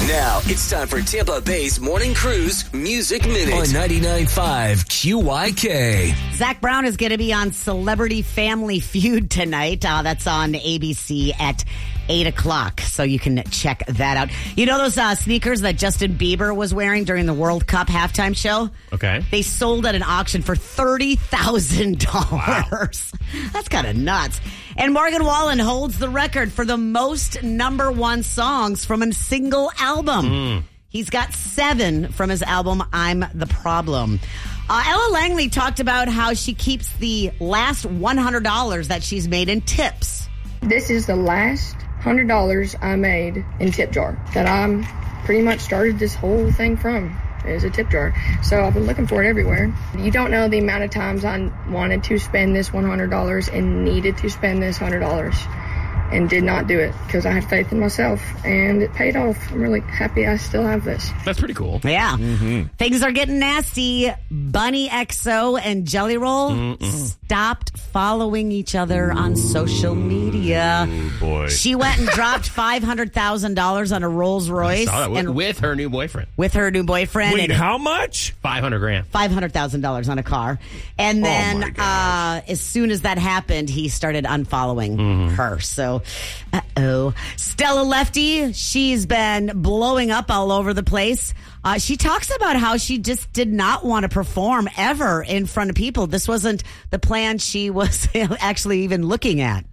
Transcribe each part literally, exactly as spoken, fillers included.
Now it's time for Tampa Bay's Morning Cruise Music Minute on ninety-nine point five Q Y K. Zach Brown is going to be on Celebrity Family Feud tonight. Uh, that's on A B C at eight o'clock, so you can check that out. You know those uh, sneakers that Justin Bieber was wearing during the World Cup halftime show? Okay. They sold at an auction for thirty thousand dollars. Wow. That's kind of nuts. And Morgan Wallen holds the record for the most number one songs from a single album. Mm. He's got seven from his album, I'm the Problem. Uh, Ella Langley talked about how she keeps the last one hundred dollars that she's made in tips. This is the last one hundred dollars I made in tip jar that I'm pretty much started this whole thing from. Is a tip jar. So I've been looking for it everywhere. You don't know the amount of times I wanted to spend this one hundred dollars and needed to spend this one hundred dollars and did not do it because I had faith in myself and it paid off. I'm really happy I still have this. That's pretty cool. Yeah. Mm-hmm. Things are getting nasty. Bunny X O and Jelly Roll Mm-mm. stopped following each other on social media. Oh, boy. She went and dropped five hundred thousand dollars on a Rolls Royce. I saw that with, and with her new boyfriend. With her new boyfriend. Wait, and how much? five hundred grand. five hundred thousand dollars on a car. And then oh uh, as soon as that happened, he started unfollowing mm-hmm. her. So, uh-oh. Stella Lefty, she's been blowing up all over the place. Uh, she talks about how she just did not want to perform ever in front of people. This wasn't the plan she was actually even looking at.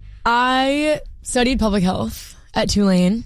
I studied public health at Tulane,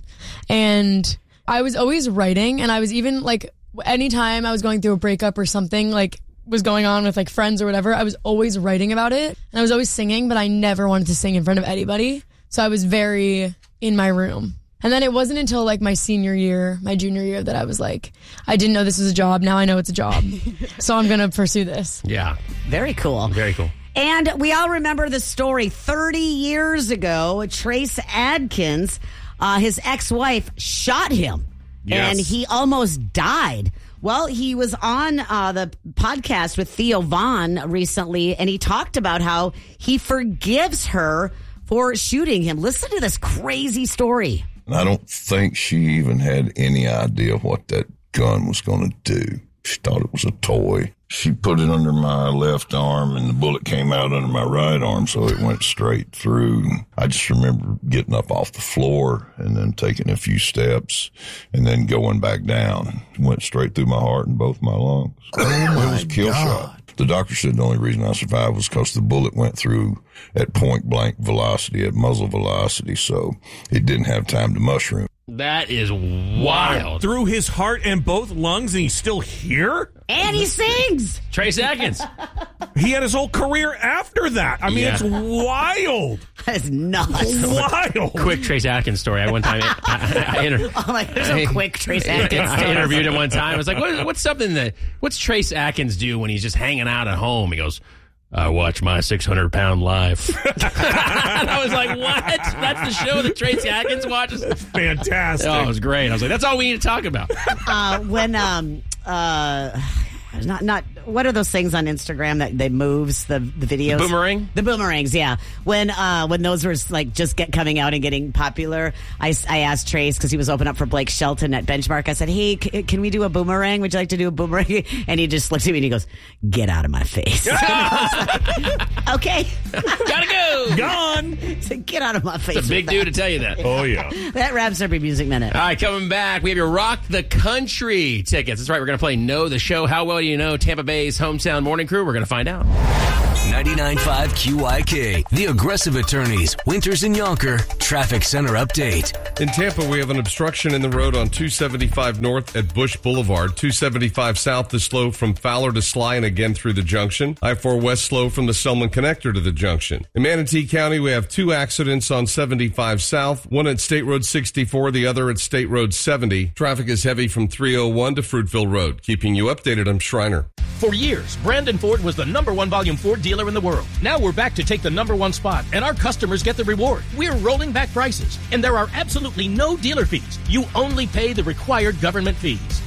and I was always writing, and I was even, like, anytime I was going through a breakup or something, like, was going on with, like, friends or whatever, I was always writing about it, and I was always singing, but I never wanted to sing in front of anybody, so I was very in my room. And then it wasn't until, like, my senior year, my junior year, that I was like, I didn't know this was a job. Now I know it's a job. So I'm going to pursue this. Yeah. Very cool. Very cool. And we all remember the story thirty years ago. Trace Adkins, uh, his ex-wife, shot him. Yes. And he almost died. Well, he was on uh, the podcast with Theo Vaughn recently, and he talked about how he forgives her for shooting him. Listen to this crazy story. I don't think she even had any idea what that gun was going to do. She thought it was a toy. She put it under my left arm, and the bullet came out under my right arm, so it went straight through. I just remember getting up off the floor and then taking a few steps and then going back down. It went straight through my heart and both my lungs. Oh, it was a kill shot. The doctor said the only reason I survived was because the bullet went through at point blank velocity, at muzzle velocity, so it didn't have time to mushroom. That is wild. Through his heart and both lungs, and he's still here? And he sings. Trace Adkins. He had his whole career after that. I mean, Yeah. it's wild. That's nuts. Wild. Quick Trace Adkins story. I one time, I, I, I, inter- Oh, like, there's a quick Trace Adkins I story. interviewed him one time. I was like, what, what's something that, what's Trace Adkins do when he's just hanging out at home? He goes, I watch my six hundred pound life. And I was like, what? That's the show that Trace Adkins watches? Fantastic. Oh, it was great. I was like, that's all we need to talk about. Uh, when, um, uh, not, not, what are those things on Instagram that they moves the, the videos? The boomerang? The boomerangs, yeah. When, uh, when those were like just get coming out and getting popular, I, I asked Trace, because he was open up for Blake Shelton at Benchmark. I said, hey, c- can we do a boomerang? Would you like to do a boomerang? And he just looked at me and he goes, get out of my face. Like, okay. Gotta go. Gone. So get out of my face. It's a big with dude that. to tell you that. Oh, yeah. That wraps up your Music Minute. All right, coming back, we have your Rock the Country tickets. That's right, we're going to play Know the Show. How well do you know Tampa Bay's hometown morning crew? We're going to find out. ninety-nine point five Q Y K, The Aggressive Attorneys, Winters and Yonker, Traffic Center Update. In Tampa, we have an obstruction in the road on two seventy-five North at Bush Boulevard. two seventy-five South is slow from Fowler to Sly and again through the junction. I four West slow from the Selman Connector to the junction. In Manatee County, we have two accidents on seventy-five South, one at State Road sixty-four, the other at State Road seventy. Traffic is heavy from three oh one to Fruitville Road. Keeping you updated, I'm Schreiner. For years, Brandon Ford was the number one volume Ford dealer in the world. Now we're back to take the number one spot, and our customers get the reward. We're rolling back prices, and there are absolutely no dealer fees. You only pay the required government fees.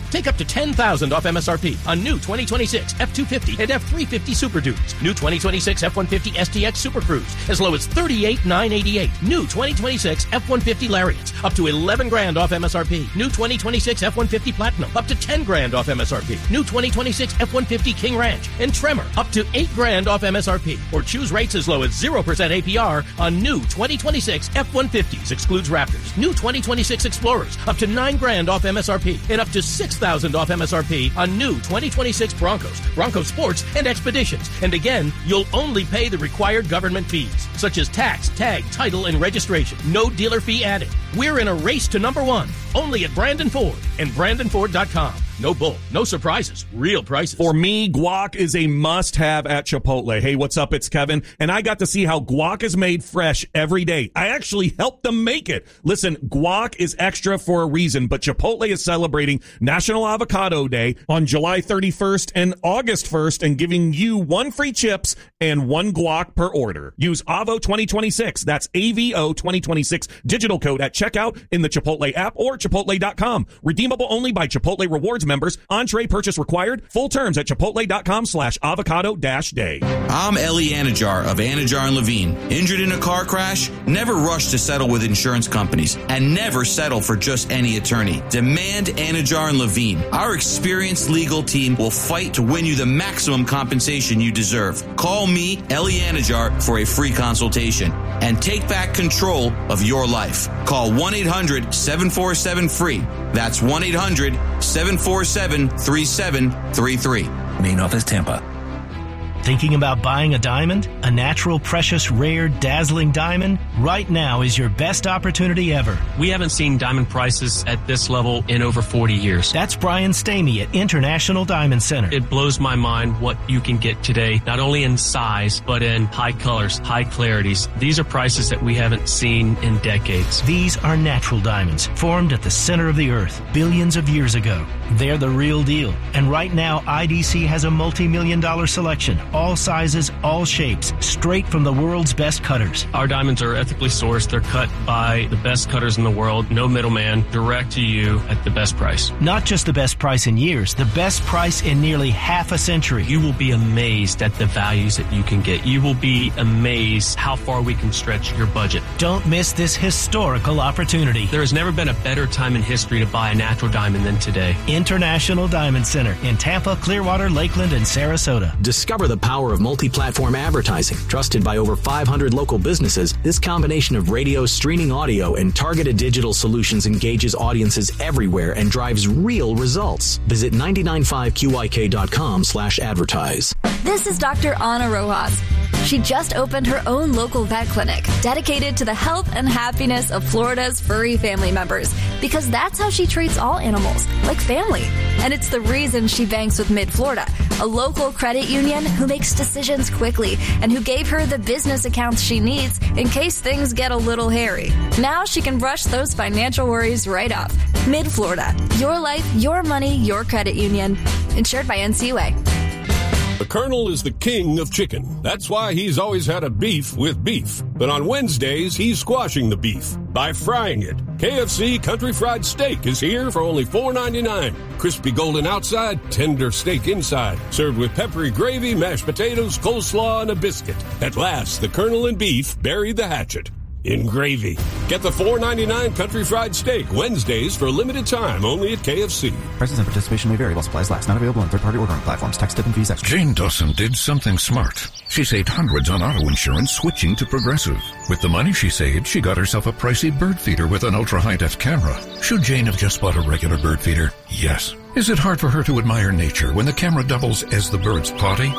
Take up to ten thousand dollars off M S R P on new twenty twenty-six F two fifty and F three fifty Super Duties. New twenty twenty-six F one fifty S T X Super Cruise as low as thirty-eight thousand nine hundred eighty-eight dollars. New twenty twenty-six F one fifty Lariats up to eleven grand off M S R P. New twenty twenty-six F one fifty Platinum up to ten grand off M S R P. New twenty twenty-six F one fifty King Ranch and Tremor up to eight grand off M S R P. Or choose rates as low as zero percent A P R on new twenty twenty-six F one fifties, excludes Raptors. New twenty twenty-six Explorers up to nine grand off M S R P and up to six thousand off M S R P on new twenty twenty-six Broncos, Bronco Sports, and Expeditions. And again, you'll only pay the required government fees, such as tax, tag, title, and registration. No dealer fee added. We're in a race to number one, only at Brandon Ford and Brandon Ford dot com. No bull, no surprises, real prices. For me, guac is a must-have at Chipotle. Hey, what's up? It's Kevin, and I got to see how guac is made fresh every day. I actually helped them make it. Listen, guac is extra for a reason, but Chipotle is celebrating National Avocado Day on July thirty-first and August first and giving you one free chips and one guac per order. Use A V O twenty twenty-six, that's A V O twenty twenty-six, digital code at checkout in the Chipotle app or Chipotle dot com. Redeemable only by Chipotle Rewards members. Entree purchase required. Full terms at Chipotle dot com slash avocado dash day. I'm Ellie Anajar of Anajar and Levine. Injured in a car crash? Never rush to settle with insurance companies and never settle for just any attorney. Demand Anajar and Levine. Our experienced legal team will fight to win you the maximum compensation you deserve. Call me, Ellie Anajar, for a free consultation and take back control of your life. Call one eight hundred seven four seven free. That's one eight hundred seven four seven three seven three three. Main office, Tampa. Thinking about buying a diamond? A natural, precious, rare, dazzling diamond? Right now is your best opportunity ever. We haven't seen diamond prices at this level in over forty years. That's Brian Stamey at International Diamond Center. It blows my mind what you can get today, not only in size, but in high colors, high clarities. These are prices that we haven't seen in decades. These are natural diamonds, formed at the center of the earth billions of years ago. They're the real deal. And right now, I D C has a multi-million dollar selection. All sizes, all shapes, straight from the world's best cutters. Our diamonds are ethically sourced. They're cut by the best cutters in the world. No middleman, direct to you at the best price. Not just the best price in years, the best price in nearly half a century. You will be amazed at the values that you can get. You will be amazed how far we can stretch your budget. Don't miss this historical opportunity. There has never been a better time in history to buy a natural diamond than today. International Diamond Center in Tampa, Clearwater, Lakeland, and Sarasota. Discover the power of multi-platform advertising. Trusted by over five hundred local businesses, this combination of radio, streaming audio, and targeted digital solutions engages audiences everywhere and drives real results. Visit nine nine five Q I K dot com slash advertise. This is Doctor Ana Rojas. She just opened her own local vet clinic dedicated to the health and happiness of Florida's furry family members, because that's how she treats all animals, like family. And it's the reason she banks with Mid-Florida, a local credit union who makes decisions quickly and who gave her the business accounts she needs in case things get a little hairy. Now she can brush those financial worries right off. Mid-Florida, your life, your money, your credit union. Insured by N C U A. The Colonel is the king of chicken. That's why he's always had a beef with beef. But on Wednesdays, he's squashing the beef by frying it. K F C Country Fried Steak is here for only four ninety-nine. Crispy golden outside, tender steak inside. Served with peppery gravy, mashed potatoes, coleslaw, and a biscuit. At last, the Colonel and beef buried the hatchet in gravy. Get the four ninety-nine Country Fried Steak Wednesdays for a limited time only at K F C. Prices and participation may vary while supplies last. Not available on third-party ordering platforms. Tax, tip, and fees extra. Jane Dawson did something smart. She saved hundreds on auto insurance switching to Progressive. With the money she saved, she got herself a pricey bird feeder with an ultra-high-def camera. Should Jane have just bought a regular bird feeder? Yes. Is it hard for her to admire nature when the camera doubles as the bird's potty?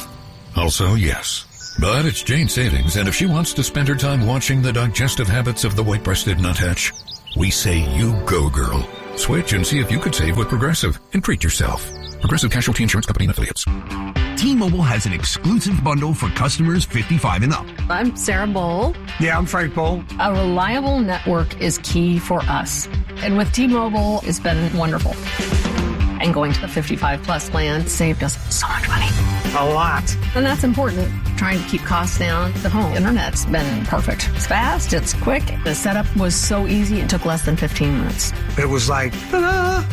Also, yes. But it's Jane's savings, and if she wants to spend her time watching the digestive habits of the white-breasted nuthatch, we say you go, girl. Switch and see if you could save with Progressive and treat yourself. Progressive Casualty Insurance Company and Affiliates. T-Mobile has an exclusive bundle for customers fifty-five and up. I'm Sarah Bowl. Yeah, I'm Frank Bowl. A reliable network is key for us. And with T-Mobile, it's been wonderful. And going to the fifty-five plus plan saved us so much money. A lot. And that's important. Trying to keep costs down. The home internet's been perfect. It's fast, it's quick. The setup was so easy, it took less than fifteen minutes. It was like, ta-da!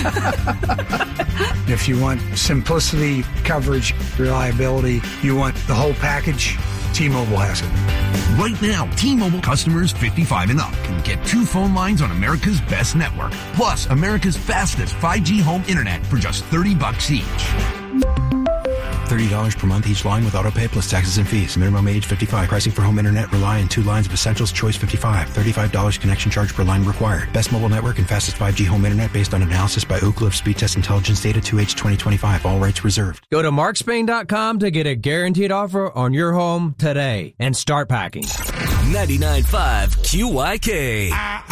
If you want simplicity, coverage, reliability, you want the whole package, T-Mobile has it. Right now, T-Mobile customers fifty-five and up can get two phone lines on America's best network, plus America's fastest five G home internet for just thirty bucks each. thirty dollars per month each line with autopay plus taxes and fees. Minimum age fifty-five. Pricing for home internet rely on two lines of Essentials Choice fifty-five. thirty-five dollars connection charge per line required. Best mobile network and fastest five G home internet based on analysis by Oak Cliff Speed Test Intelligence Data two H twenty twenty-five. All rights reserved. Go to mark spain dot com to get a guaranteed offer on your home today and start packing. ninety-nine point five Q Y K.